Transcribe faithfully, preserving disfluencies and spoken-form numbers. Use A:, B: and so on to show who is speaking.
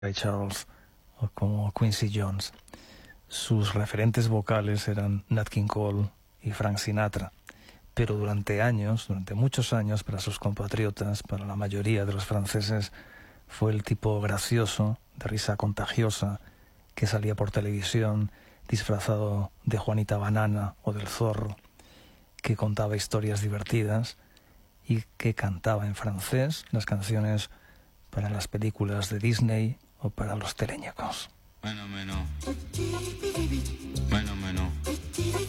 A: Ray Charles o como Quincy Jones. Sus referentes vocales eran Nat King Cole y Frank Sinatra, pero durante años, durante muchos años, para sus compatriotas, para la mayoría de los franceses, fue el tipo gracioso, de risa contagiosa, que salía por televisión disfrazado de Juanita Banana o del Zorro, que contaba historias divertidas y que cantaba en francés las canciones para las películas de Disney o para los teleñecos.
B: Bueno, bueno. Bueno, bueno.